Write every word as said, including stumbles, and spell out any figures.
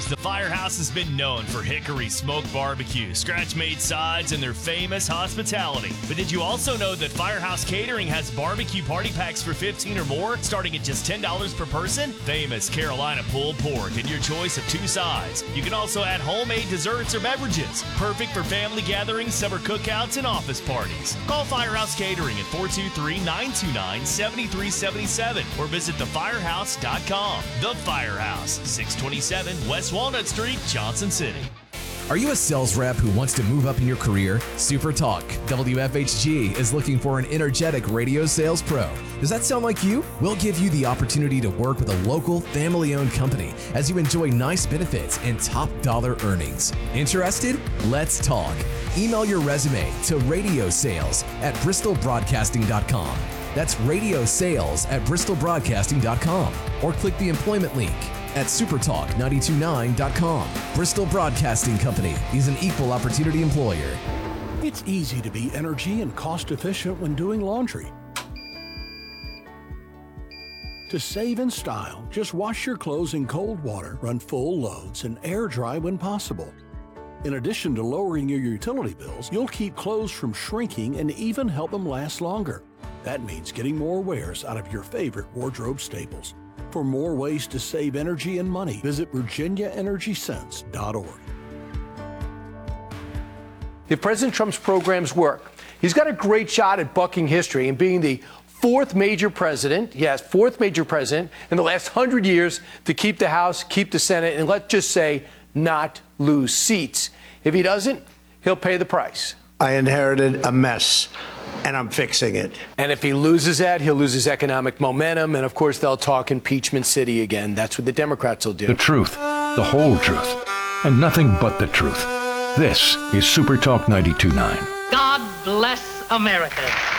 years, the Firehouse has been known for Hickory smoked barbecue, scratch-made sides, and their famous hospitality. But did you also know that Firehouse Catering has barbecue party packs for fifteen or more, starting at just ten dollars per person? Famous Carolina pulled pork and your choice of two sides. You can also add homemade desserts or beverages. Perfect for family gatherings, summer cookouts, and office parties. Call Firehouse Catering at four two three, nine two nine, seven three seven seven or visit the firehouse dot com. The Firehouse, six twenty-seven West Walnut Street, Johnson City. Are you a sales rep who wants to move up in your career? Super Talk W F H G is looking for an energetic radio sales pro. Does that sound like you? We'll give you the opportunity to work with a local, family-owned company as you enjoy nice benefits and top dollar earnings. Interested? Let's talk. Email your resume to radio sales at bristol broadcasting dot com. That's radio sales at bristol broadcasting dot com or click the employment link at super talk nine two nine dot com. Bristol Broadcasting Company is an equal opportunity employer. It's easy to be energy and cost efficient when doing laundry. To save in style, just wash your clothes in cold water, run full loads, and air dry when possible. In addition to lowering your utility bills, you'll keep clothes from shrinking and even help them last longer. That means getting more wears out of your favorite wardrobe staples. For more ways to save energy and money, visit virginia energy sense dot org. If President Trump's programs work, he's got a great shot at bucking history and being the fourth major president, yes, fourth major president in the last hundred years to keep the House, keep the Senate, and let's just say not lose seats. If he doesn't, he'll pay the price. I inherited a mess, and I'm fixing it. And if he loses that, he'll lose his economic momentum. And of course, they'll talk impeachment city again. That's what the Democrats will do. The truth, the whole truth, and nothing but the truth. This is Super Talk ninety-two point nine. God bless America.